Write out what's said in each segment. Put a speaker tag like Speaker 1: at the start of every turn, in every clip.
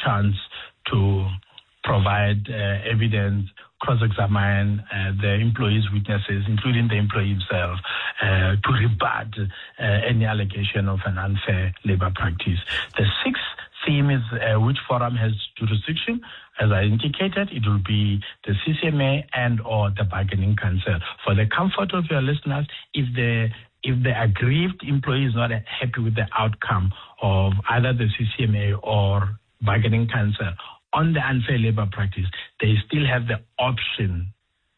Speaker 1: chance to provide evidence, cross-examine the employee's witnesses, including the employee himself, to rebut any allegation of an unfair labor practice. The sixth theme is which forum has jurisdiction. As I indicated, it will be the CCMA and or the bargaining council. For the comfort of your listeners, if the aggrieved employee is not happy with the outcome of either the CCMA or bargaining council on the unfair labor practice, they still have the option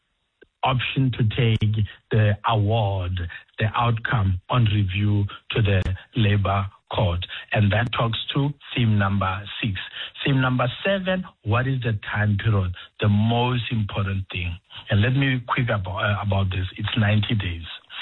Speaker 1: to take the award, the outcome on review to the labor court. And that talks to theme number 6. Theme number 7, what is the time period? The most important thing. And let me be quick about this. It's 90 days,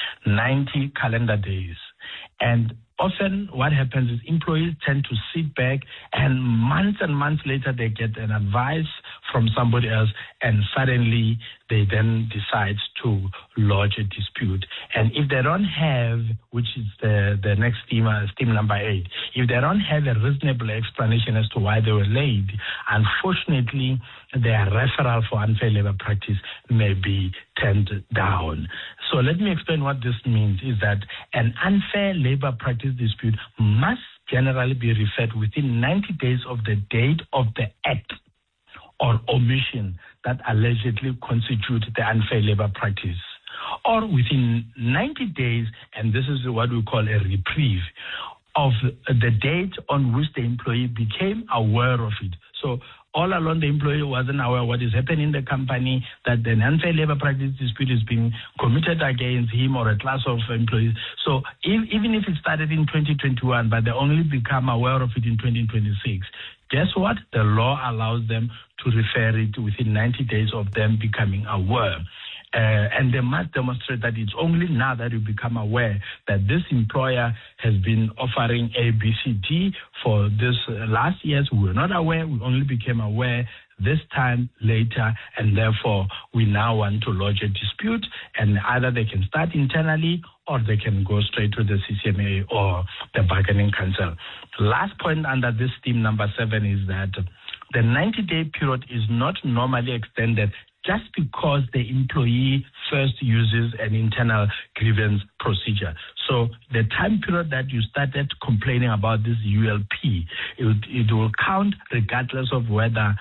Speaker 1: 90 calendar days. And often what happens is employees tend to sit back and months later they get an advice from somebody else and suddenly they then decide to lodge a dispute. And if they don't have, which is the next theme number 8, if they don't have a reasonable explanation as to why they were late, unfortunately their referral for unfair labor practice may be turned down. So let me explain what this means is that an unfair labor practice dispute must generally be referred within 90 days of the date of the act or omission that allegedly constitute the unfair labor practice, or within 90 days, and this is what we call a reprieve, of the date on which the employee became aware of it. So all along, the employee wasn't aware of what is happening in the company, that an unfair labor practice dispute is being committed against him or a class of employees. So even if it started in 2021, but they only become aware of it in 2026, guess what? The law allows them to refer it within 90 days of them becoming aware. And they must demonstrate that it's only now that you become aware that this employer has been offering A, B, C, D for this last years. We were not aware. We only became aware this time later, and therefore we now want to lodge a dispute, and either they can start internally or they can go straight to the CCMA or the bargaining council. Last point under this theme number 7 is that the 90-day period is not normally extended just because the employee first uses an internal grievance procedure. So the time period that you started complaining about this ULP, it will count regardless of whether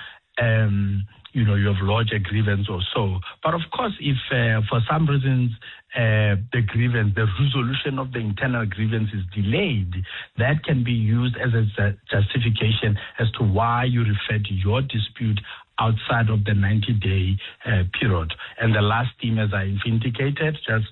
Speaker 1: you have lodged a grievance or so. But of course, if for some reasons the resolution of the internal grievance is delayed, that can be used as a justification as to why you referred your dispute outside of the 90-day period. And the last theme, as I've indicated, just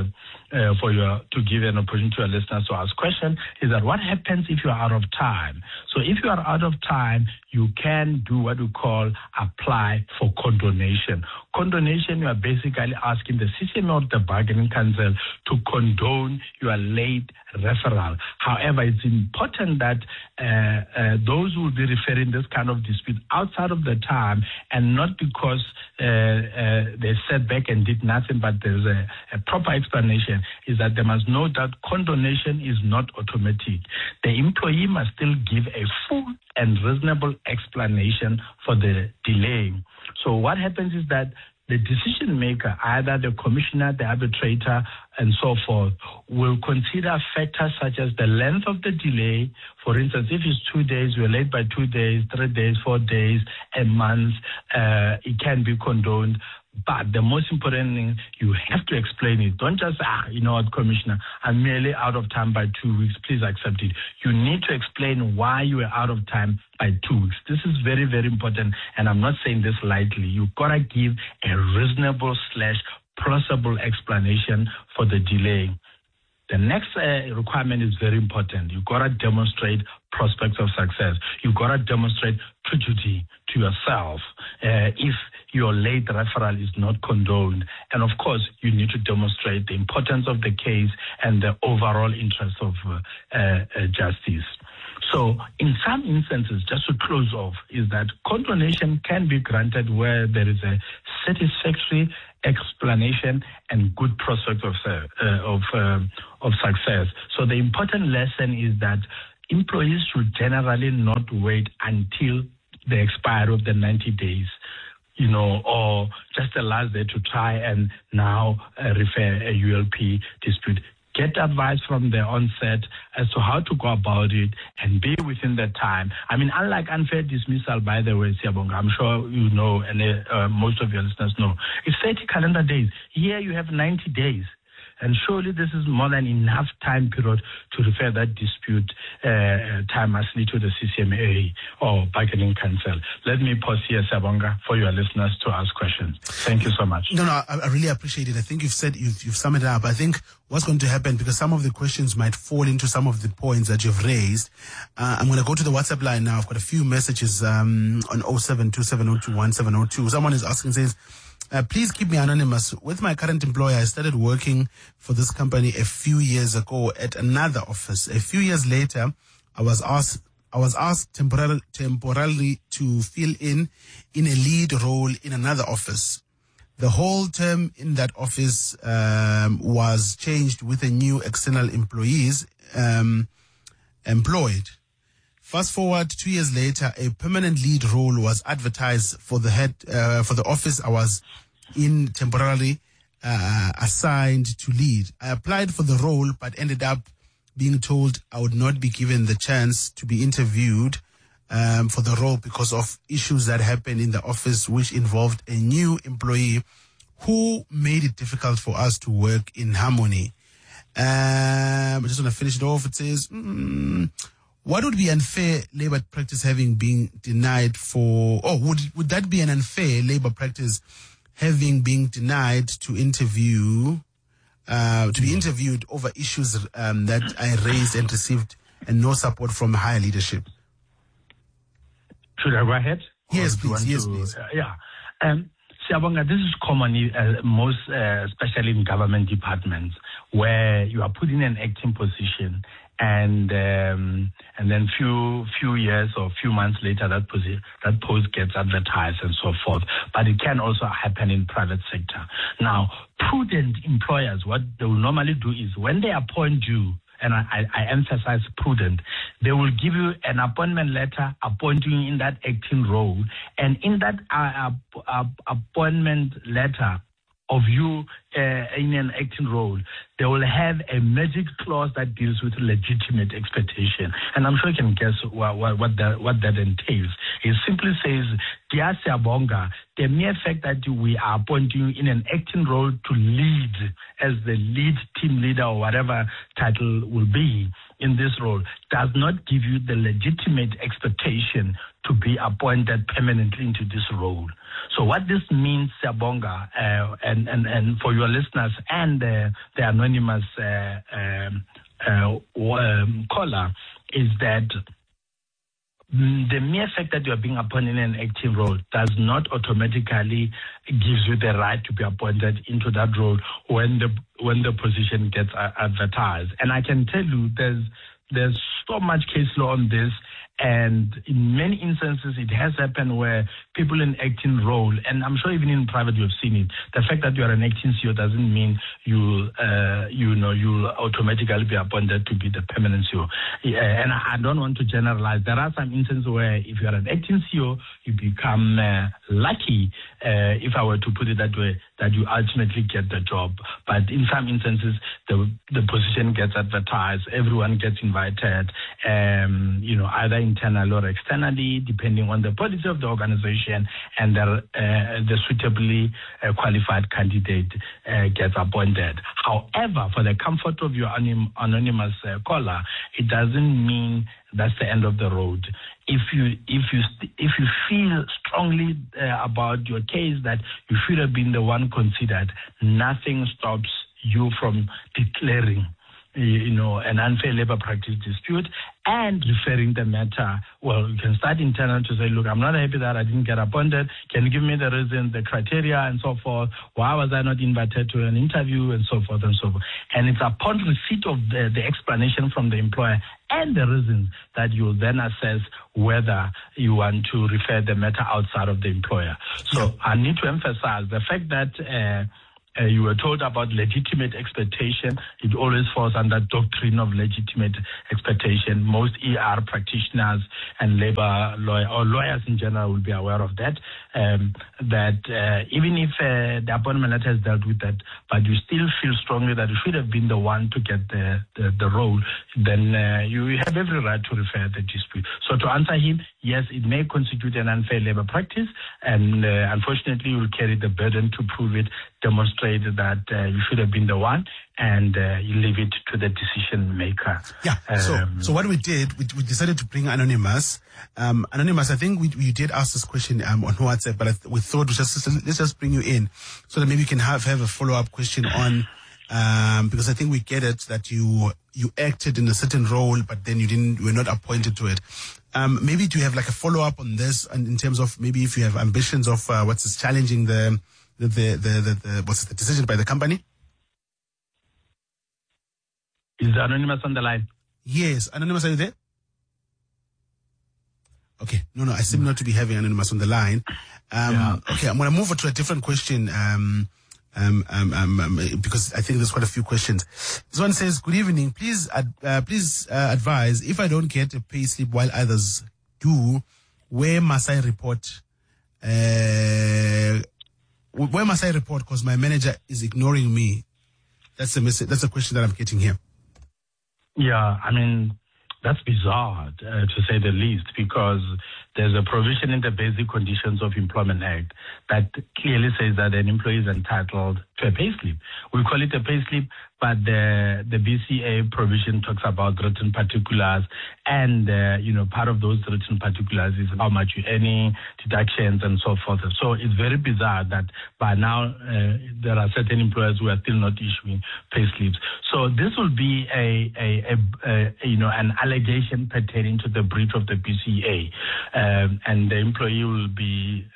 Speaker 1: to give an opportunity to our listeners to ask questions, is that what happens if you are out of time? So if you are out of time, you can do what we call apply for condonation. Condonation, you are basically asking the CCMA or the bargaining council to condone your late referral. However, it's important that those who will be referring this kind of dispute outside of the time, and not because they sat back and did nothing, but there's a proper explanation, is that they must know that condonation is not automatic. The employee must still give a full and reasonable explanation for the delay. So what happens is that the decision maker, either the commissioner, the arbitrator, and so forth, will consider factors such as the length of the delay. For instance, if it's 2 days, you're late by 2 days, 3 days, 4 days, a month, it can be condoned. But the most important thing, you have to explain it. Don't just, Commissioner, I'm merely out of time by 2 weeks. Please accept it. You need to explain why you are out of time by 2 weeks. This is very, very important, and I'm not saying this lightly. You've got to give a reasonable / plausible explanation for the delay. The next requirement is very important. You've got to demonstrate prospects of success. You've got to demonstrate tragedy to yourself if your late referral is not condoned. And of course, you need to demonstrate the importance of the case and the overall interest of justice. So in some instances, just to close off, is that condonation can be granted where there is a satisfactory explanation and good prospect of success. So the important lesson is that employees should generally not wait until the expiry of the 90 days, or just the last day to try and now refer a ULP dispute. Get advice from the onset as to how to go about it and be within the time. I mean, unlike unfair dismissal, by the way, Siyabonga, I'm sure you know, and most of your listeners know, it's 30 calendar days. Here you have 90 days. And surely this is more than enough time period to refer that dispute timelessly to the CCMA or bargaining council. Let me pause here, Siyabonga, for your listeners to ask questions. Thank you so much.
Speaker 2: No, I really appreciate it. I think you've summed it up. I think what's going to happen, because some of the questions might fall into some of the points that you've raised, I'm going to go to the WhatsApp line now. I've got a few messages on 0727021702. Someone is asking, says, please keep me anonymous. With my current employer, I started working for this company a few years ago at another office. A few years later, I was asked temporarily to fill in a lead role in another office. The whole term in that office was changed with a new external employees employed. Fast forward 2 years later, a permanent lead role was advertised for the office I was in temporarily assigned to lead. I applied for the role, but ended up being told I would not be given the chance to be interviewed for the role because of issues that happened in the office, which involved a new employee who made it difficult for us to work in harmony. I just want to finish it off. It says, what would be unfair labor practice having been denied would that be an unfair labor practice having been denied to be interviewed over issues that I raised and received and no support from higher leadership?
Speaker 1: Should I go ahead?
Speaker 2: Yes, please.
Speaker 1: Siyabonga, this is common, especially in government departments, where you are put in an acting position, and then few years or few months later, that post gets advertised and so forth. But it can also happen in private sector. Now, prudent employers, what they will normally do is when they appoint you, and I emphasize prudent, they will give you an appointment letter appointing you in that acting role. And in that appointment letter of you in an acting role, they will have a magic clause that deals with legitimate expectation. And I'm sure you can guess what that entails. It simply says, dear Siyabonga, the mere fact that we are appointing you in an acting role to lead as the lead team leader or whatever title will be in this role does not give you the legitimate expectation to be appointed permanently into this role. So what this means, Siyabonga, and for your listeners and the anonymous caller, is that the mere fact that you are being appointed in an active role does not automatically gives you the right to be appointed into that role when the position gets advertised. And I can tell you there's so much case law on this, and in many instances it has happened where people in acting role, and I'm sure even in private you've seen it, the fact that you are an acting CEO doesn't mean you'll automatically be appointed to be the permanent CEO. And I don't want to generalize. There are some instances where if you are an acting CEO, you become lucky, if I were to put it that way, that you ultimately get the job. But in some instances, the position gets advertised, everyone gets invited, either internally or externally, depending on the policy of the organization, and the suitably qualified candidate gets appointed. However, for the comfort of your anonymous caller, it doesn't mean that's the end of the road. If you feel strongly about your case that you should have been the one considered, nothing stops you from declaring an unfair labor practice dispute and referring the matter. Well, you can start internal to say, look, I'm not happy that I didn't get appointed. Can you give me the reasons, the criteria, and so forth? Why was I not invited to an interview, and so forth and so forth? And it's upon receipt of the explanation from the employer and the reasons that you'll then assess whether you want to refer the matter outside of the employer. So I need to emphasize the fact that you were told about legitimate expectation. It always falls under doctrine of legitimate expectation. Most ER practitioners and labor lawyers in general will be aware of that. Even if the appointment letter has dealt with that, but you still feel strongly that you should have been the one to get the role, then you have every right to refer the dispute. So to answer him, yes, it may constitute an unfair labor practice, and unfortunately you will carry the burden to prove it, demonstrate that you should have been the one, and you leave it to the decision maker.
Speaker 2: Yeah. So what we did, we decided to bring Anonymous. Anonymous, I think you did ask this question on WhatsApp, but we thought let's just bring you in so that maybe you can have a follow-up question on, because I think we get it that you acted in a certain role, but then you were not appointed to it. Maybe do you have like a follow-up on this, and in terms of maybe if you have ambitions of what's challenging the decision by the company?
Speaker 1: Is Anonymous on the line?
Speaker 2: Yes. Anonymous, are you there? Okay. No, I seem not to be having Anonymous on the line. Okay, I'm going to move on to a different question, because I think there's quite a few questions. This one says, good evening. Please advise, if I don't get a pay slip while others do, where must I report? Where must I report? Because my manager is ignoring me. That's a message. That's a question that I'm getting here.
Speaker 1: Yeah, I mean, that's bizarre, to say the least, because there's a provision in the Basic Conditions of Employment Act that clearly says that an employee is entitled to a pay slip. We call it a pay slip, but the BCA provision talks about written particulars, and part of those written particulars is how much you're earning, deductions, and so forth. So it's very bizarre that by now there are certain employers who are still not issuing pay slips. So this will be an allegation pertaining to the breach of the BCA, and the employee will be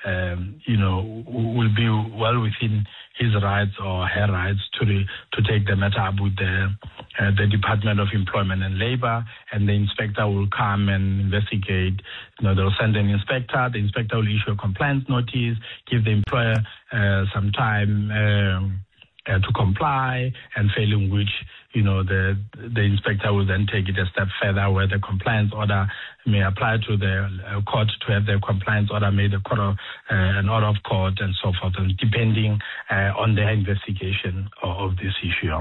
Speaker 1: well within his rights or her rights to take the matter up with the Department of Employment and Labor, and the inspector will come and investigate. They'll send an inspector. The inspector will issue a compliance notice, give the employer some time to comply, and failing which, the inspector will then take it a step further, where the compliance order may apply to the court to have the compliance order made a court of, an order of court, and so forth, and depending on their investigation of this issue.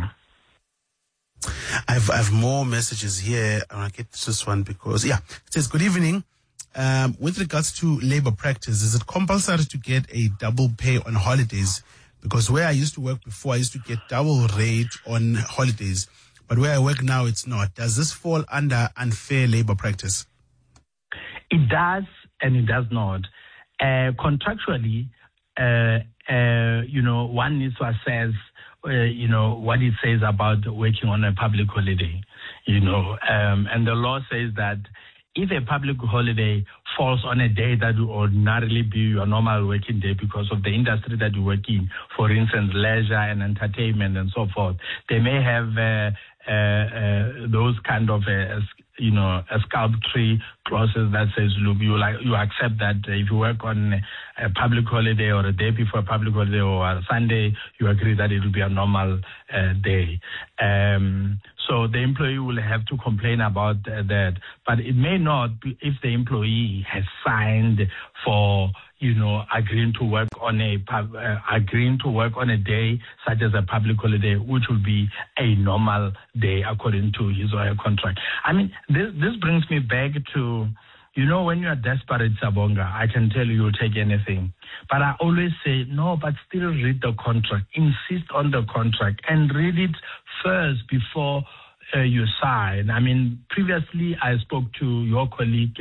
Speaker 2: I've more messages here. I want to get to this one because, it says, good evening. With regards to labor practice, is it compulsory to get a double pay on holidays? Because where I used to work before, I used to get double rate on holidays. But where I work now, it's not. Does this fall under unfair labor practice?
Speaker 1: It does and it does not. Contractually, one needs to assess, what it says about working on a public holiday, and the law says that if a public holiday falls on a day that would ordinarily be your normal working day because of the industry that you work in, for instance, leisure and entertainment and so forth, they may have those kind of sculptory clauses that says, look, you accept that if you work on a public holiday or a day before a public holiday or a Sunday, you agree that it will be a normal day. So the employee will have to complain about that, but it may not be if the employee has signed for agreeing to work on a day such as a public holiday, which will be a normal day according to his or her contract. I mean, this brings me back to, when you are desperate, Sabonga, I can tell you'll take anything. But I always say, no, but still read the contract. Insist on the contract and read it first before you sign. I mean, previously I spoke to your colleague,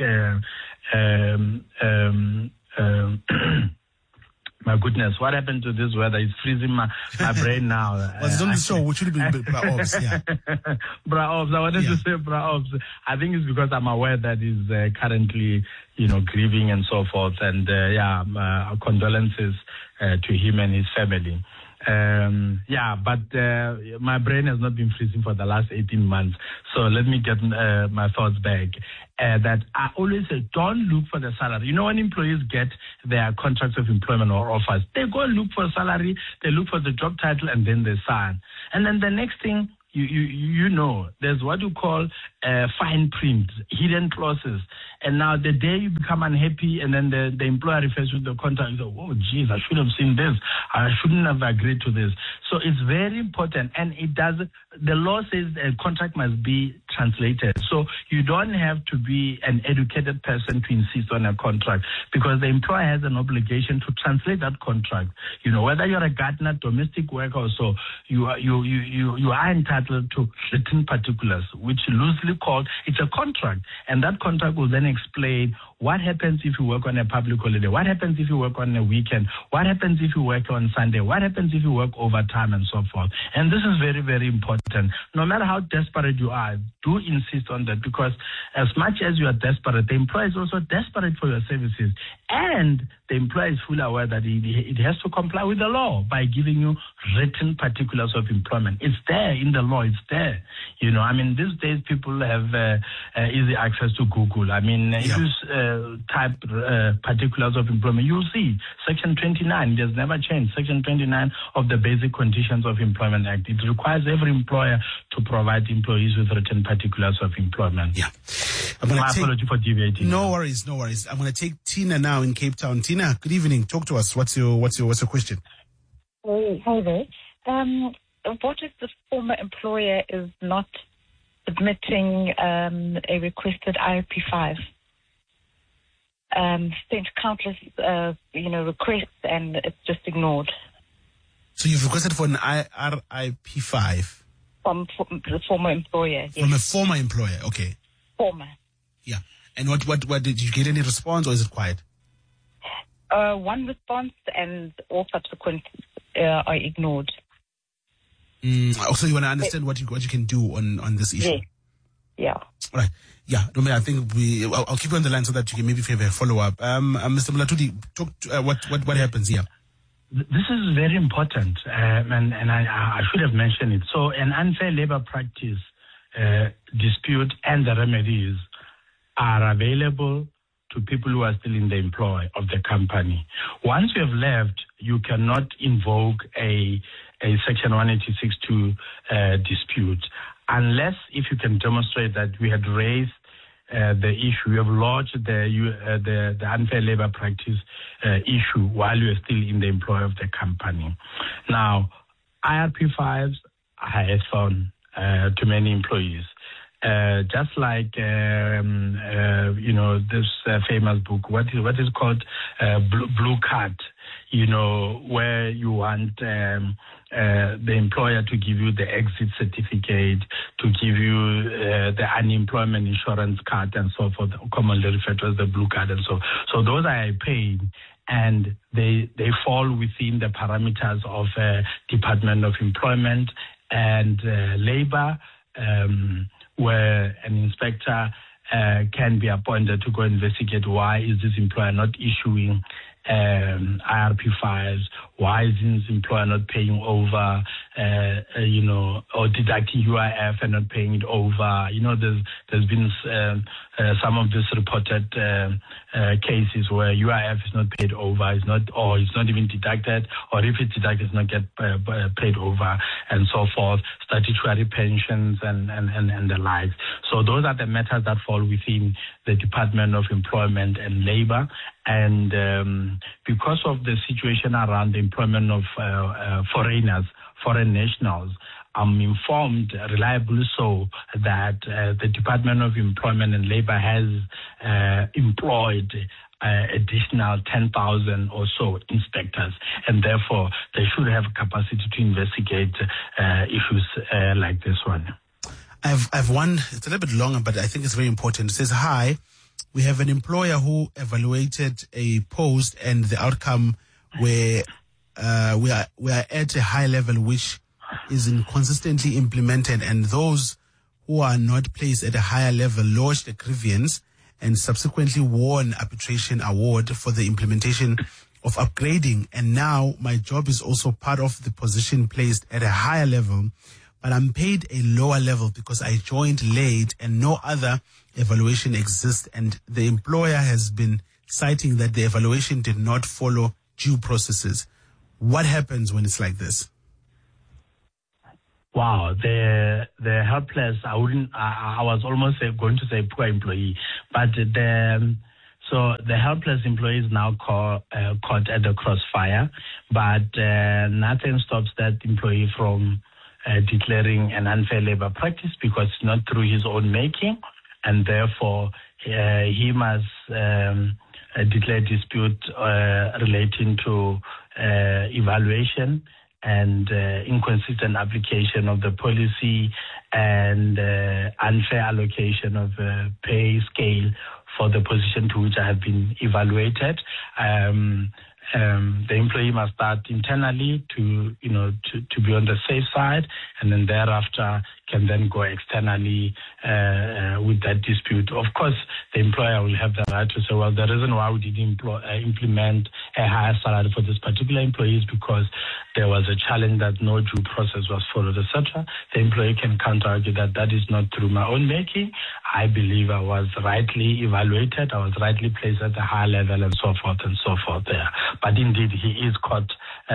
Speaker 1: my goodness, what happened to this weather? It's freezing my brain now.
Speaker 2: It's on the show, which should have been Bra Ops, yeah.
Speaker 1: Bra Ops, I wanted to say Bra Ops. I think it's because I'm aware that he's currently, grieving and so forth. And, condolences to him and his family. But my brain has not been freezing for the last 18 months. So let me get my thoughts back. That I always say, don't look for the salary. You know, when employees get their contracts of employment or offers, they go and look for a salary, they look for the job title, and then they sign. And then the next thing, you know, there's what you call fine print, hidden clauses. And now the day you become unhappy and then the employer refers to the contract, you go, oh, geez, I should have seen this. I shouldn't have agreed to this. So it's very important. And the law says a contract must be translated. So you don't have to be an educated person to insist on a contract, because the employer has an obligation to translate that contract. You know, whether you're a gardener, domestic worker or so, you are entitled to written particulars, which loosely called, it's a contract. And that contract will then explain what happens if you work on a public holiday, what happens if you work on a weekend, what happens if you work on Sunday, what happens if you work overtime, and so forth. And this is very, very important. No matter how desperate you are, do insist on that, because as much as you are desperate, the employer is also desperate for your services. And the employer is fully aware that it has to comply with the law by giving you written particulars of employment. It's there in the law. It's there. You know, I mean, these days people have easy access to Google. I mean, if you type particulars of employment, you'll see Section 29. It has never changed. Section 29 of the Basic Conditions of Employment Act. It requires every employer to provide employees with written particulars of employment.
Speaker 2: Yeah.
Speaker 1: My apology for deviating.
Speaker 2: No worries. I'm going to take Tina now in Cape Town. Tina, good evening. Talk to us. What's your question?
Speaker 3: Hi there. What if the former employer is not submitting a requested IRP5? Sent countless, requests, and it's just ignored.
Speaker 2: So you've requested for an IRP5
Speaker 3: from the former employer. Yes.
Speaker 2: From a former employer, okay.
Speaker 3: Former.
Speaker 2: Yeah. And what did you get any response, or is it quiet?
Speaker 3: One response, and all subsequent are ignored.
Speaker 2: So you want to understand what you can do on this issue?
Speaker 3: Yes. Yeah.
Speaker 2: All right. Yeah. No, I think I'll keep you on the line so that you can maybe have a follow up. Mr. Mulatudi, talk to, what happens here?
Speaker 1: This is very important, and I should have mentioned it. So an unfair labor practice dispute and the remedies are available to people who are still in the employ of the company. Once you have left, you cannot invoke a Section 186.2 dispute, unless if you can demonstrate that we had raised the issue, you have lodged the unfair labor practice issue while you are still in the employ of the company. Now, IRP5s are a thorn to many employees. Just like this famous book, what is called Blue Card, where you want the employer to give you the exit certificate, to give you the unemployment insurance card, and so forth, commonly referred to as the Blue Card, and so those are paid, and they fall within the parameters of Department of Employment and Labor, where an inspector can be appointed to go investigate why is this employer not issuing IRP5s, why is this employer not paying over, or deducting UIF and not paying it over. There's been some of these reported cases where UIF is not paid over, it's not even deducted, or if it's deducted, it's not get paid over, and so forth, statutory pensions and the like. So those are the matters that fall within the Department of Employment and Labor. And because of the situation around the employment of foreign nationals, I'm informed, reliably so, that the Department of Employment and Labor has employed additional 10,000 or so inspectors, and therefore they should have capacity to investigate issues like this one.
Speaker 2: I've one, it's a little bit longer, but I think it's very important. It says, hi, we have an employer who evaluated a post, and the outcome where we are at a high level which is inconsistently implemented, and those who are not placed at a higher level lodged a grievance and subsequently won arbitration award for the implementation of upgrading, and now my job is also part of the position placed at a higher level, but I'm paid a lower level because I joined late and no other evaluation exists, and the employer has been citing that the evaluation did not follow due processes. What happens when it's like this?
Speaker 1: Wow, the helpless. I was almost going to say poor employee, but so the helpless employee is now caught at the crossfire, but nothing stops that employee from declaring an unfair labor practice because it's not through his own making, and therefore he must declare dispute relating to evaluation and inconsistent application of the policy and unfair allocation of pay scale for the position to which I have been evaluated. The employee must start internally to be on the safe side, and then thereafter can then go externally with that dispute. Of course, the employer will have the right to say, well, the reason why we didn't implement a higher salary for this particular employee is because there was a challenge that no due process was followed, etc. The employee can counter-argue that that is not through my own making. I believe I was rightly evaluated, I was rightly placed at a higher level, and so forth there. But indeed, he is caught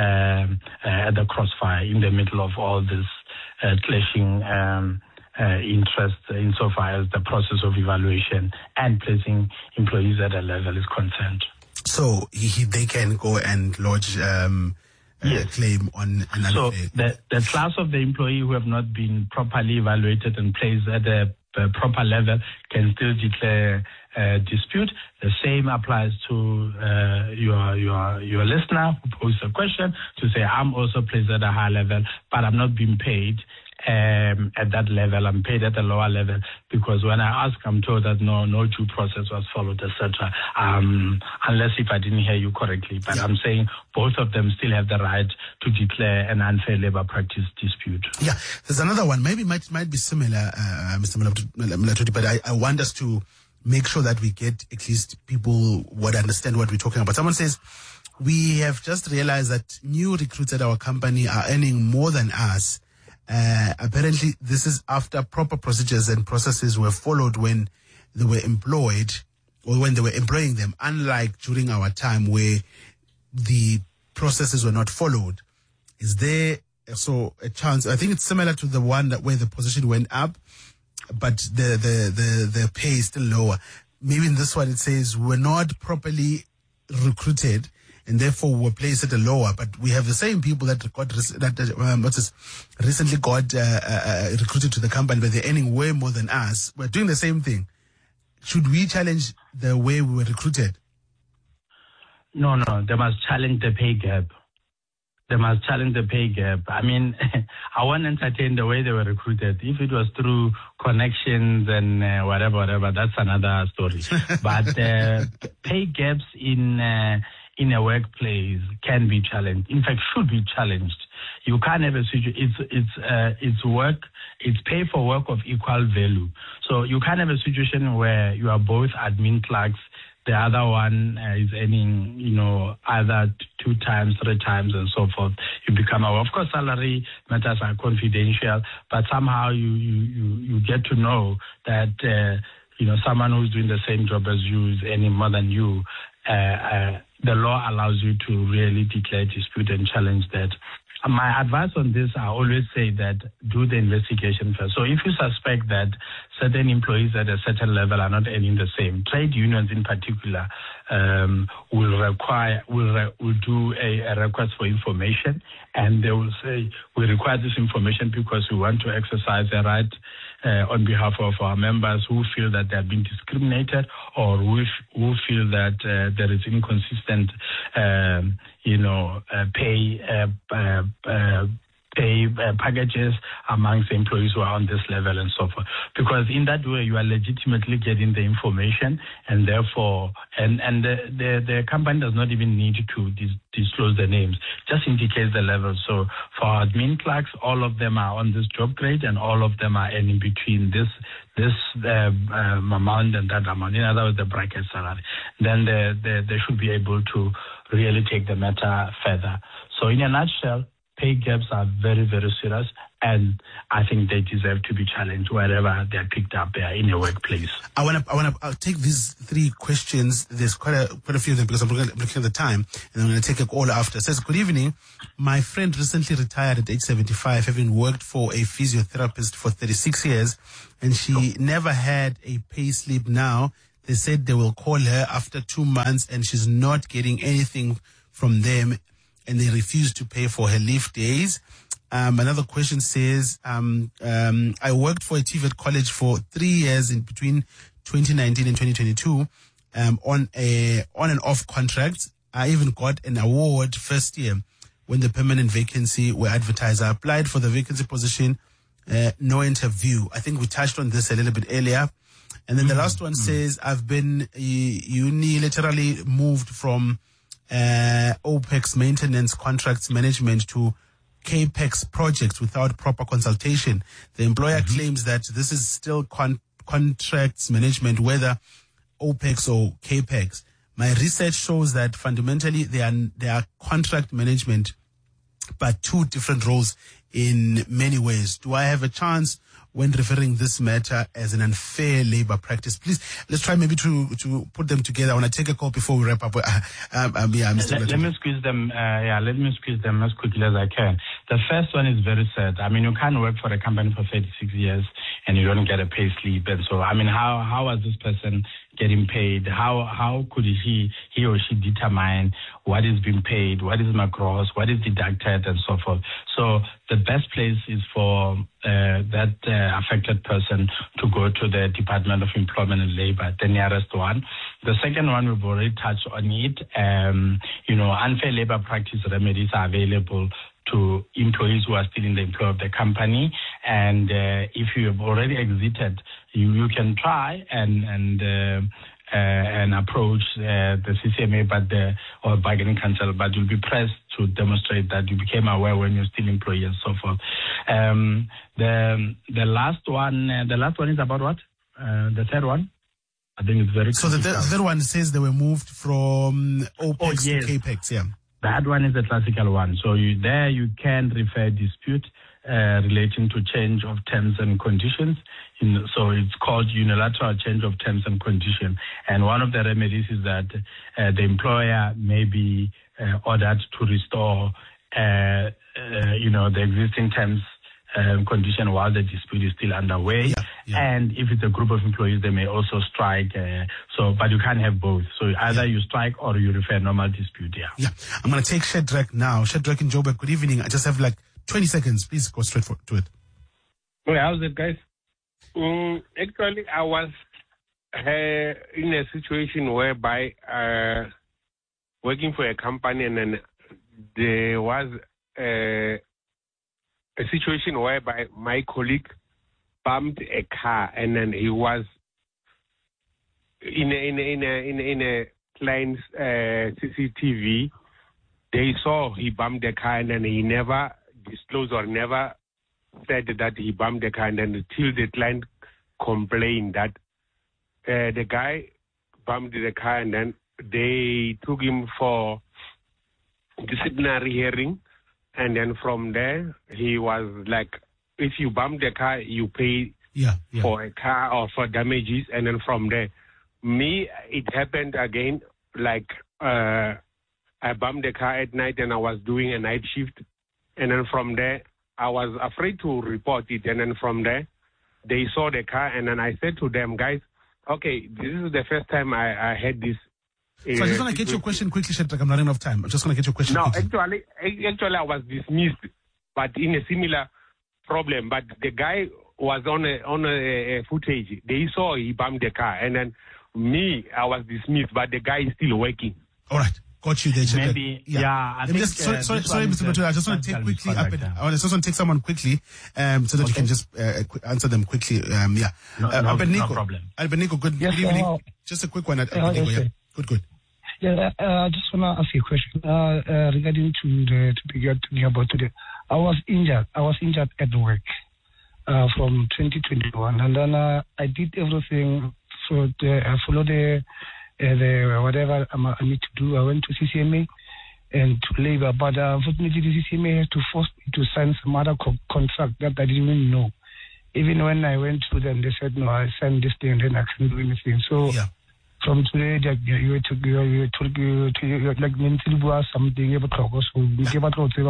Speaker 1: at the crossfire in the middle of all this clashing interest insofar as the process of evaluation and placing employees at a level is concerned.
Speaker 2: So they can go and lodge
Speaker 1: yes.
Speaker 2: claim on an
Speaker 1: So
Speaker 2: unfair.
Speaker 1: the class of the employee who have not been properly evaluated and placed at a proper level can still declare dispute. The same applies to your listener who posed a question to say, I'm also placed at a high level, but I'm not being paid at that level. I'm paid at a lower level because when I ask, I'm told that no due process was followed, etc. Unless if I didn't hear you correctly. But I'm saying both of them still have the right to declare an unfair labor practice dispute.
Speaker 2: Yeah, there's another one. Maybe might be similar, Mr. Mlatudi, but I want us to make sure that we get at least people would understand what we're talking about. Someone says, we have just realized that new recruits at our company are earning more than us. Apparently, this is after proper procedures and processes were followed when they were employed or when they were employing them, unlike during our time where the processes were not followed. Is there a chance? I think it's similar to the one where the position went up, but the pay is still lower. Maybe in this one it says we're not properly recruited and therefore were placed at a lower, but we have the same people that recently got recruited to the company, but they're earning way more than us. We're doing the same thing. Should we challenge the way we were recruited?
Speaker 1: No, they must challenge the pay gap. They must challenge the pay gap. I mean, I won't entertain the way they were recruited. If it was through connections and whatever, that's another story. But pay gaps in a workplace can be challenged. In fact, should be challenged. You can't have a situation. It's pay for work of equal value. So you can't have a situation where you are both admin clerks. The other one is earning, either 2 times, 3 times, and so forth. You become aware. Of course, salary matters are confidential, but somehow you get to know that someone who's doing the same job as you is earning more than you. The law allows you to really declare dispute and challenge that. My advice on this, I always say that do the investigation first. So if you suspect that certain employees at a certain level are not earning the same, trade unions in particular will do a request for information, and they will say, we require this information because we want to exercise a right on behalf of our members who feel that they have been discriminated or who feel that there is inconsistent pay packages amongst employees who are on this level and so forth. Because in that way, you are legitimately getting the information, and therefore, the company does not even need to disclose the names, just indicates the level. So for admin clerks, all of them are on this job grade, and all of them are earning between this amount and that amount. In other words, the bracket salary. Then they should be able to really take the matter further. So in a nutshell, pay gaps are very, very serious, and I think they deserve to be challenged wherever they're picked up in a workplace.
Speaker 2: I'll take these three questions. There's quite a few of them because I'm looking at the time, and I'm going to take a call after. It says, good evening. My friend recently retired at age 75, having worked for a physiotherapist for 36 years, and she never had a pay slip now. They said they will call her after 2 months, and she's not getting anything from them, and they refuse to pay for her leave days. Another question says, I worked for a TVET college for 3 years in between 2019 and 2022 on and off contracts. I even got an award first year when the permanent vacancy were advertised. I applied for the vacancy position, no interview. I think we touched on this a little bit earlier. And then the last one says, I've been unilaterally moved from OPEX maintenance contracts management to CAPEX projects without proper consultation. The employer claims that this is still contracts management, whether OPEX or CAPEX. My research shows that fundamentally they are contract management, but two different roles in many ways. Do I have a chance when referring this matter as an unfair labor practice? Please, let's try maybe to put them together. I want to take a call before we wrap up.
Speaker 1: Let me squeeze them. Let me squeeze them as quickly as I can. The first one is very sad. I mean, you can't work for a company for 36 years and you don't get a pay slip. And so, I mean, how was this person getting paid? How could he or she determine what is being paid, what is my gross, what is deducted, and so forth? So the best place is for that affected person to go to the Department of Employment and Labor, the nearest one. The second one, we've already touched on it. Unfair labor practice remedies are available to employees who are still in the employ of the company. And if you have already exited, you can try and approach the CCMA or bargaining council, but you'll be pressed to demonstrate that you became aware when you're still employee and so forth. The last one is about what? The third one? I think it's very
Speaker 2: So the third one says they were moved from OPEX to CAPEX, yeah.
Speaker 1: That one is the classical one. So you can refer dispute relating to change of terms and conditions. So it's called unilateral change of terms and conditions. And one of the remedies is that the employer may be ordered to restore, the existing terms and condition while the dispute is still underway. Yeah. And if it's a group of employees, they may also strike. But you can't have both. So either you strike or you refer normal dispute. Yeah.
Speaker 2: I'm going to take Shadrach now. Shadrach in Joburg, good evening. I just have 20 seconds. Please go straight to it.
Speaker 4: Well, how's it, guys? Actually, I was in a situation whereby working for a company, and then there was a situation whereby my colleague bumped a car, and then he was in a client's CCTV. They saw he bumped the car, and then he never disclosed or never said that he bumped the car, and then until the client complained that the guy bumped the car, and then they took him for disciplinary hearing. And then from there, he was like, if you bump the car, you pay for a car or for damages. And then from there, it happened again, I bumped the car at night and I was doing a night shift. And then from there, I was afraid to report it. And then from there, they saw the car. And then I said to them, guys, okay, this is the first time I had this.
Speaker 2: So I just want to get your question quickly, Shadrach. I'm running out of time. I just want to get your question quickly.
Speaker 4: Actually, I was dismissed, but in a similar problem. But the guy was on a footage. They saw he bumped the car, and then I was dismissed, but the guy is still working.
Speaker 2: All right. Got you there, Shadrach.
Speaker 1: I think,
Speaker 2: sorry, Mr. Batu. I just want to take quickly. I just want to take someone quickly, so that you can just answer them quickly.
Speaker 1: No problem.
Speaker 2: Abednego, good evening. Just a quick one. Abednego, Good.
Speaker 5: Yeah, I just want to ask you a question regarding to the topic you're talking about today. I was injured at work from 2021, and then I did everything. So I followed the whatever I need to do. I went to CCMA and to labor, but unfortunately the CCMA had to force me to sign some other contract that I didn't even know. Even when I went to them, they said, no, I signed this thing and then I can't do anything. So from today, you like mentally was something able to go. So we give out from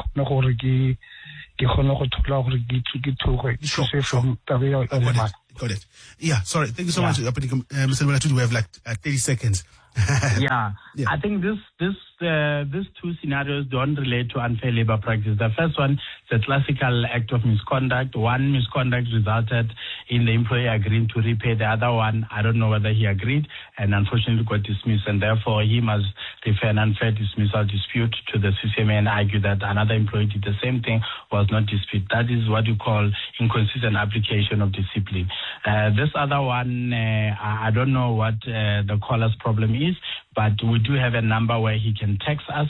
Speaker 2: Got it. Yeah, sorry. Thank you so much, Mr. Mulatudi. We have like 30 seconds.
Speaker 1: I think these two scenarios don't relate to unfair labor practice. The first one is a classical act of misconduct. One misconduct resulted in the employee agreeing to repay. The other one, I don't know whether he agreed and unfortunately got dismissed, and therefore he must refer an unfair dismissal dispute to the CCMA and argue that another employee did the same thing, was not disputed. That is what you call inconsistent application of discipline. This other one, I don't know what the caller's problem is, but we do have a number where he can text us,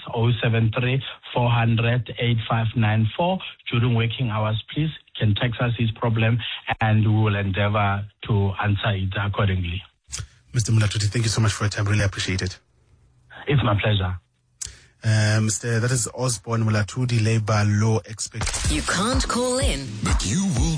Speaker 1: 073-400-8594. During working hours, please, can text us his problem and we will endeavor to answer it accordingly.
Speaker 2: Mr. Mulatudi, thank you so much for your time. Really appreciate it.
Speaker 1: It's my pleasure.
Speaker 2: That is Osborne Mulatudi, labor law expert.
Speaker 6: You can't call in,
Speaker 7: but you will